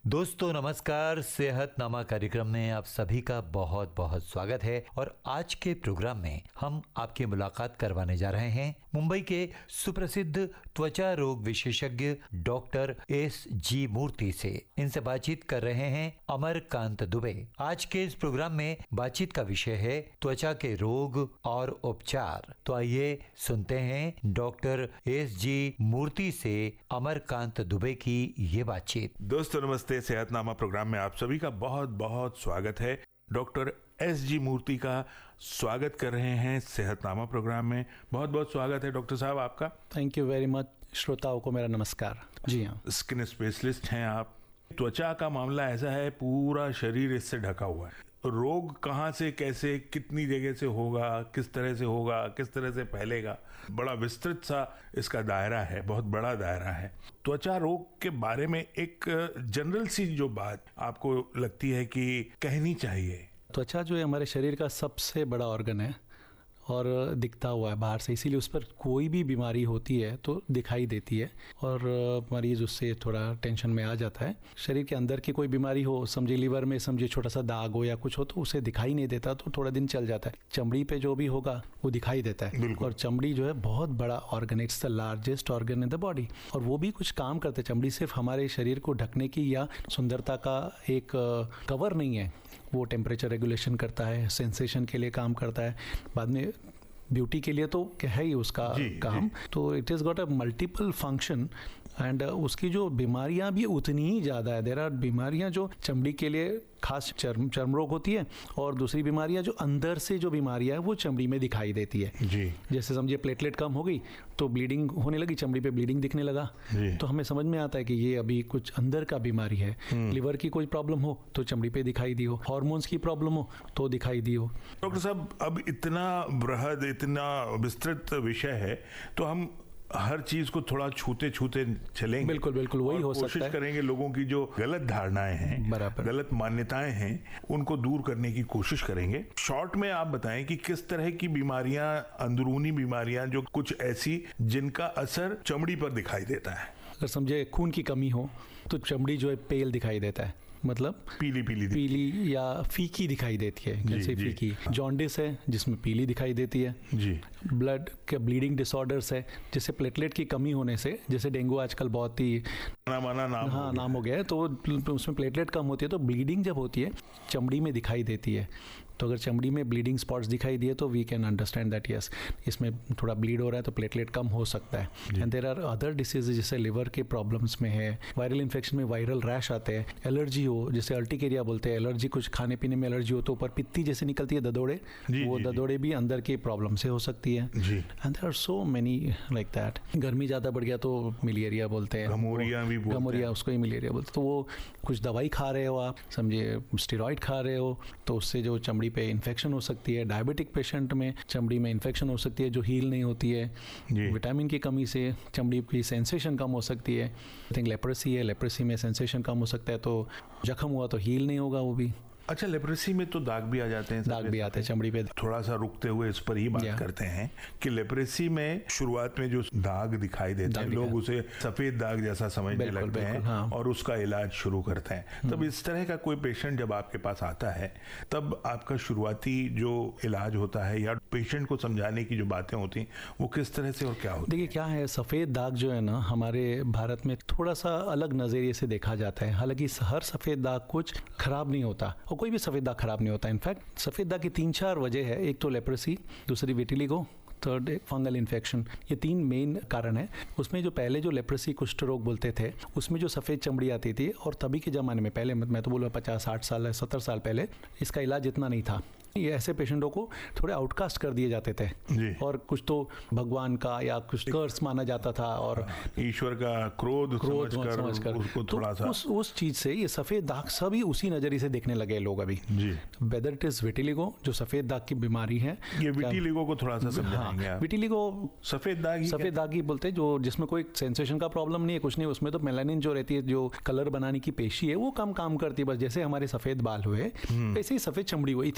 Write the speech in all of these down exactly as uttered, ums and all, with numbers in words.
दोस्तों नमस्कार, सेहतनामा कार्यक्रम में आप सभी का बहुत बहुत स्वागत है। और आज के प्रोग्राम में हम आपकी मुलाकात करवाने जा रहे हैं मुंबई के सुप्रसिद्ध त्वचा रोग विशेषज्ञ डॉक्टर एस जी मूर्ति से। इनसे बातचीत कर रहे हैं अमरकांत दुबे। आज के इस प्रोग्राम में बातचीत का विषय है त्वचा के रोग और उपचार। तो आइए सुनते हैं डॉक्टर एस जी मूर्ति से अमरकांत दुबे की ये बातचीत। दोस्तों नमस्ते, सेहतनामा प्रोग्राम में आप सभी का बहुत बहुत स्वागत है। डॉक्टर एस जी मूर्ति का स्वागत कर रहे हैं सेहतनामा प्रोग्राम में। बहुत बहुत स्वागत है डॉक्टर साहब आपका। Thank you very much. श्रोताओं को मेरा नमस्कार। जी हाँ, स्किन स्पेशलिस्ट हैं आप। त्वचा का मामला ऐसा है, पूरा शरीर इससे ढका हुआ है। रोग कहाँ से, कैसे, कितनी जगह से होगा, किस तरह से होगा, किस तरह से फैलेगा, बड़ा विस्तृत सा इसका दायरा है, बहुत बड़ा दायरा है। त्वचा रोग के बारे में एक जनरल सी जो बात आपको लगती है कि कहनी चाहिए। त्वचा जो है हमारे शरीर का सबसे बड़ा ऑर्गन है और दिखता हुआ है बाहर से, इसीलिए उस पर कोई भी बीमारी होती है तो दिखाई देती है और मरीज उससे थोड़ा टेंशन में आ जाता है। शरीर के अंदर की कोई बीमारी हो, समझिए लीवर में समझिए छोटा सा दाग हो या कुछ हो, तो उसे दिखाई नहीं देता, तो थोड़ा दिन चल जाता है। चमड़ी पे जो भी होगा वो दिखाई देता है। और चमड़ी जो है बहुत बड़ा organ, it's the largest organ in the body, और वो भी कुछ काम करते हैं। चमड़ी सिर्फ हमारे शरीर को ढकने की या सुंदरता का एक कवर नहीं है, वो टेम्परेचर रेगुलेशन करता है, सेंसेशन के लिए काम करता है, बाद में ब्यूटी के लिए तो क्या है ही उसका जी, काम जी. तो it is got a multiple function and उसकी जो बीमारियां भी उतनी ही ज़्यादा है। देर आर बीमारियां जो चमड़ी के लिए खास चर्म चर्म रोग होती है, और दूसरी बीमारियां जो अंदर से जो बीमारियां है वो चमड़ी में दिखाई देती है जी। जैसे समझिए प्लेटलेट कम हो गई तो ब्लीडिंग होने लगी, चमड़ी पे ब्लीडिंग दिखने लगा, तो हमें समझ में आता है कि ये अभी कुछ अंदर का बीमारी है। लिवर की कोई प्रॉब्लम हो तो चमड़ी पे दिखाई दी हो, हार्मोन्स की प्रॉब्लम हो तो दिखाई दी हो। डॉक्टर साहब, अब इतना बृहद, इतना विस्तृत विषय है, तो हम हर चीज को थोड़ा छूते छूते चलेंगे। बिल्कुल बिल्कुल वही हो सकता है। कोशिश करेंगे लोगों की जो गलत धारणाएं हैं, बराबर गलत मान्यताएं हैं, उनको दूर करने की कोशिश करेंगे। शॉर्ट में आप बताएं कि किस तरह की बीमारियां, अंदरूनी बीमारियां जो कुछ ऐसी जिनका असर चमड़ी पर दिखाई देता है। अगर समझे खून की कमी हो तो चमड़ी जो है पेल दिखाई देता है, मतलब पीली पीली पीली या फीकी दिखाई देती है। जैसे फीकी जॉन्डिस है जिसमें पीली दिखाई देती है जी। ब्लड के ब्लीडिंग डिसऑर्डर्स है, जैसे प्लेटलेट की कमी होने से, जैसे डेंगू आजकल बहुत ही माना नाम हाँ नाम हो गया है, तो उसमें प्लेटलेट कम होती है तो ब्लीडिंग जब होती है चमड़ी में दिखाई देती है। तो अगर चमड़ी में ब्लीडिंग स्पॉट्स दिखाई दिए तो we can understand that yes इसमें थोड़ा ब्लीड हो रहा है तो प्लेटलेट कम हो सकता है। And there are other diseases, जैसे लिवर के प्रॉब्लम्स में है, वायरल इन्फेक्शन में वायरल रैश आते हैं, एलर्जी हो, जैसे अर्टिकेरिया बोलते हैं, एलर्जी कुछ खाने पीने में एलर्जी हो तो ऊपर पित्ती जैसे निकलती है ददोड़े, वो जी, ददोड़े भी अंदर के प्रॉब्लम से हो सकती है। And there are so many like that. गर्मी ज़्यादा बढ़ गया तो मलेरिया बोलते हैं, गमोरिया भी बोलते हैं, गमोरिया उसको ही मलेरिया बोलते हैं। तो वो कुछ दवाई खा रहे हो आप, समझिए स्टेरॉइड खा रहे हो, तो उससे जो चमड़ी पे इन्फेक्शन हो सकती है। डायबिटिक पेशेंट में चमड़ी में इन्फेक्शन हो सकती है जो हील नहीं होती है। विटामिन की कमी से चमड़ी की सेंसेशन कम हो सकती है। आई थिंक लेप्रेसी है, लेप्रेसी में सेंसेशन कम हो सकता है, तो जख्म हुआ तो हील नहीं होगा वो भी। अच्छा, लेप्रेसी में तो दाग भी आ जाते हैं, दाग भी आते हैं चमड़ी पे। थोड़ा सा रुकते हुए इस पर ही बात करते हैं कि लेप्रेसी में शुरुआत में जो दाग दिखाई देते हैं, लोग उसे सफेद दाग जैसा समझने लगते हैं हाँ। और उसका इलाज शुरू करते हैं। तब इस तरह का कोई पेशेंट जब आपके पास आता है, तब आपका शुरुआती जो इलाज होता है या पेशेंट को समझाने की जो बातें होती हैं वो किस तरह से और क्या होती है? देखिए क्या है, सफेद दाग जो है ना हमारे भारत में थोड़ा सा अलग नजरिए से देखा जाता है। हालांकि हर सफेद दाग कुछ खराब नहीं होता और कोई भी सफेद दाग खराब नहीं होता। इनफैक्ट सफेद दाग की तीन चार वजह है, एक तो लेप्रेसी, दूसरी विटिलिगो, थर्ड फंगल इन्फेक्शन। ये तीन मेन कारण है। उसमें जो पहले जो लेप्रेसी कुष्ठ रोग बोलते थे उसमें जो सफ़ेद चमड़ी आती थी, और तभी के ज़माने में पहले मैं तो बोलूँ पचास साठ साल सत्तर साल पहले इसका इलाज इतना नहीं था। ये ऐसे पेशेंटों को थोड़े आउटकास्ट कर दिए जाते थे और कुछ तो भगवान का या कुछ कर्स माना जाता था और ईश्वर का क्रोध क्रोध समझकर, समझकर उसको थोड़ा सा उस उस चीज से ये सफेद दाग सभी उसी नजरिए से देखने लगे लोग अभी जी। वेदर इट इज विटिलिगो जो सफेद दाग की बीमारी है, ये विटिलिगो को थोड़ा सा समझाएंगे आप? विटिलिगो सफेद दाग सफेद दाग ही बोलते हैं, जो जिसमें कोई सेंसेशन का प्रॉब्लम नहीं है, कुछ नहीं, उसमें तो मेलानिन जो रहती है जो कलर बनाने की पेशी है वो कम काम करती है। बस जैसे हमारे सफेद बाल हुए वैसे ही सफेद चमड़ी हुई, इतनी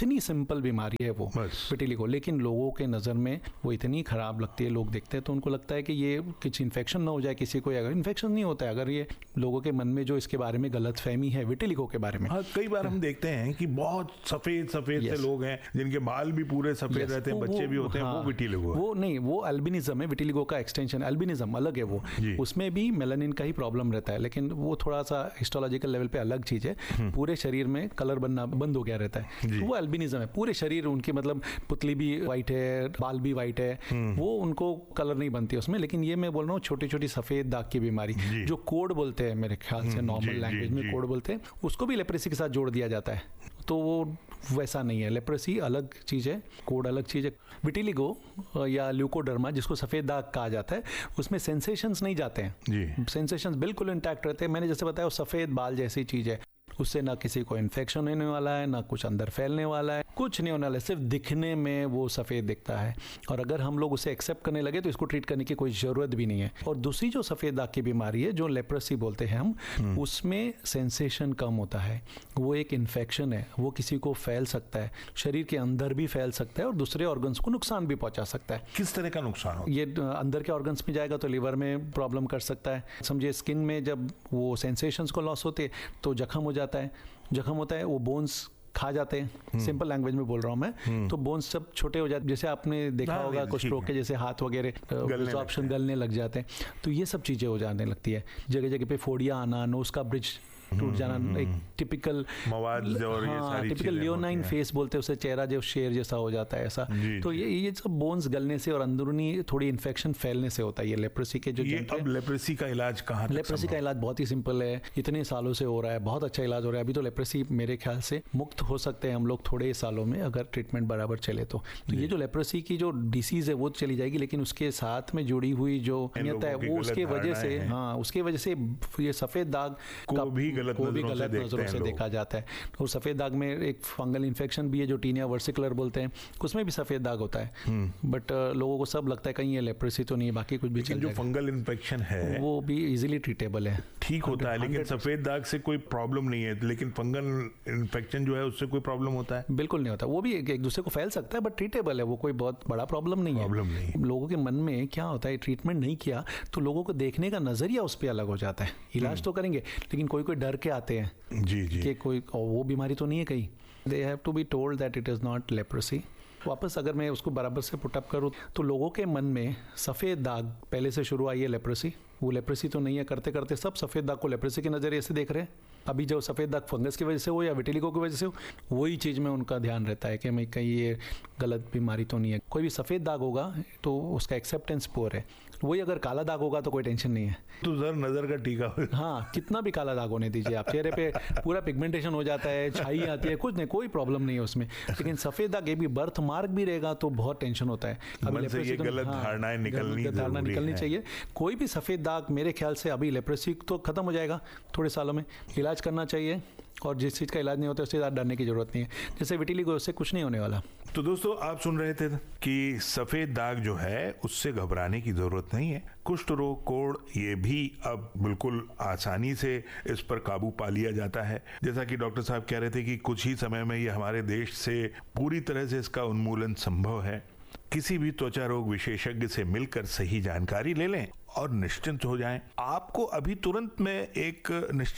सिंपल बीमारी है वो विटिलिगो, लेकिन लोगों के नज़र में वो इतनी ख़राब लगती है, लोग देखते हैं तो उनको लगता है कि ये कुछ इन्फेक्शन ना हो जाए किसी को, अगर इन्फेक्शन नहीं होता है, अगर ये लोगों के मन में जो इसके बारे में गलत फहमी है विटिलिगो के बारे में। हाँ, कई बार हम देखते हैं कि बहुत सफ़ेद सफ़ेद से लोग हैं जिनके बाल भी पूरे सफ़ेद रहते हैं, बच्चे भी होते हैं, वो विटिलिगो है। वो नहीं, वो अल्बिनिज्म है, विटिलिगो का एक्सटेंशन। अल्बिनिज्म अलग है, वो उसमें भी मेलानिन का ही प्रॉब्लम रहता है, लेकिन वो थोड़ा सा हिस्टोलॉजिकल लेवल पे अलग चीज़ है। पूरे शरीर में कलर बनना बंद हो गया रहता है, तो वो अल्बिनिज्म है। पूरे शरीर उनकी मतलब पुतली भी वाइट है, बाल भी वाइट है, वो उनको कलर नहीं बनती उसमें। लेकिन ये मैं बोल रहा हूँ छोटी छोटी सफ़ेद दाग की बीमारी जो कोड बोलते हैं, मेरे ख्याल से नॉर्मल लैंग्वेज में कोड बोलते हैं, उसको भी लेप्रेसी के साथ जोड़ दिया जाता है, तो वो वैसा नहीं है। लेप्रेसी अलग चीज़ है, कोड अलग चीज़ है। विटिलिगो या ल्यूकोडर्मा जिसको सफ़ेद दाग कहा जाता है, उसमें सेंसेशंस नहीं जाते हैं, सेंसेशंस बिल्कुल इंटैक्ट रहते हैं। मैंने जैसे बताया वो सफ़ेद बाल जैसी चीज़ है, उससे ना किसी को इन्फेक्शन होने वाला है, ना कुछ अंदर फैलने वाला है, कुछ नहीं होने वाला है, सिर्फ दिखने में वो सफ़ेद दिखता है। और अगर हम लोग उसे एक्सेप्ट करने लगे तो इसको ट्रीट करने की कोई ज़रूरत भी नहीं है। और दूसरी जो सफ़ेद दाग की बीमारी है जो लेप्रेसी बोलते हैं हम, उसमें सेंसेशन कम होता है, वो एक इन्फेक्शन है, वो किसी को फैल सकता है, शरीर के अंदर भी फैल सकता है और दूसरे ऑर्गन्स को नुकसान भी पहुंचा सकता है। किस तरह का नुकसान हो? ये अंदर के ऑर्गन्स में जाएगा तो लिवर में प्रॉब्लम कर सकता है। समझिए स्किन में जब वो सेंसेशंस को लॉस होते तो जख्म हो जाता है, जख्म होता है वो बोन्स खा जाते हैं, सिंपल लैंग्वेज में बोल रहा हूँ मैं, तो बोन्स सब छोटे हो जाते, जैसे आपने देखा होगा कुछ लोग के जैसे हाथ वगैरह ऑप्शन गलने लग जाते हैं, तो ये सब चीज़ें हो जाने लगती है। जगह जगह पे फोड़ियाँ आना, नोज का ब्रिज टूट जाना, एक टिपिकल मवाद और ये सारी टिपिकल लियोनाइन फेस बोलते हैं उसे, चेहरा जो शेर जैसा हो जाता है ऐसा। तो ये ये सब बोन्स गलने से और अंदरूनी थोड़ी इन्फेक्शन फैलने से होता है ये लेप्रेसी के जो। ये अब लेप्रेसी का इलाज कहाँ? लेप्रेसी का इलाज बहुत ही सिंपल है, इतने सालों से हो रहा है, बहुत अच्छा इलाज हो रहा है। अभी तो लेप्रेसी मेरे ख्याल से मुक्त हो सकते हैं हम लोग थोड़े सालों में, अगर ट्रीटमेंट बराबर चले तो। तो ये जो लेप्रेसी की जो डिसीज है वो चली जाएगी, लेकिन उसके साथ में जुड़ी हुई जो अनियता है वो उसके वजह से, हाँ उसके वजह से ये सफ़ेद दाग को भी गलत नजरों से देखा जाता है। और सफ़ेद दाग में एक फंगल इन्फेक्शन भी है जो टीनिया वर्सिकुलर बोलते हैं, उसमें भी सफ़ेद दाग होता है, बट लोगों को सब लगता है कहीं ये लेप्रेसी तो नहीं है, बाकी कुछ भी चल जाएगा। जो फंगल इन्फेक्शन है वो भी इजीली ट्रीटेबल है, ठीक होता है, लेकिन सफ़ेद दाग से कोई प्रॉब्लम नहीं है, लेकिन फंगल इन्फेक्शन जो है उससे कोई प्रॉब्लम होता है? बिल्कुल नहीं होता, वो भी एक दूसरे को फैल सकता है, बट ट्रीटेबल है, वो कोई बहुत बड़ा प्रॉब्लम नहीं है। प्रॉब्लम नहीं। लोगों के मन में क्या होता है, ट्रीटमेंट नहीं किया तो लोगों को देखने का नजरिया उस पर अलग हो जाता है। इलाज तो करेंगे लेकिन कोई कोई डर के आते हैं जी जी कि कोई वो बीमारी तो नहीं है कहीं, they have to be told that it is not leprosy. वापस अगर मैं उसको बराबर से पुटअप करूँ तो लोगों के मन में सफ़ेद दाग पहले से शुरू आई है लेप्रेसी, वो लेप्रेसी तो नहीं है, करते करते सब सफ़ेद दाग को लेप्रेसी के नज़रिए से देख रहे हैं। अभी जो सफ़ेद दाग फंगस की वजह से हो या विटिलिगो की वजह से हो, वही चीज़ में उनका ध्यान रहता है कि मैं कहीं ये गलत बीमारी तो नहीं है। कोई भी सफ़ेद दाग होगा तो उसका एक्सेप्टेंस पोर है, वही अगर काला दाग होगा तो कोई टेंशन नहीं है, तो जर नज़र का टीका। हाँ, कितना भी काला दाग होने दीजिए आप, चेहरे पे पूरा पिगमेंटेशन हो जाता है, छाई आती है, कुछ नहीं, कोई प्रॉब्लम नहीं है उसमें। लेकिन सफ़ेद दाग ये भी बर्थ मार्क भी रहेगा तो बहुत टेंशन होता है। मन से ये गलत धारणाएं निकलनी धारणा निकलनी चाहिए। कोई भी सफ़ेद दाग मेरे ख्याल से अभी लेप्रेसी तो खत्म हो जाएगा थोड़े सालों में, इलाज करना चाहिए, और जिस चीज़ का इलाज नहीं होता उससे ज़्यादा डरने की जरूरत नहीं है। जैसे विटिलिगो, उससे कुछ नहीं होने वाला। तो दोस्तों आप सुन रहे थे कि सफ़ेद दाग जो है उससे घबराने की ज़रूरत नहीं है। कुष्ठ रोग, कोढ़, ये भी अब बिल्कुल आसानी से इस पर काबू पा लिया जाता है। जैसा कि डॉक्टर साहब कह रहे थे कि कुछ ही समय में ये हमारे देश से पूरी तरह से इसका उन्मूलन संभव है। किसी भी त्वचा रोग विशेषज्ञ से मिलकर सही जानकारी ले लें और निश्चिंत हो जाएं। आपको अभी तुरंत में एक निश्चित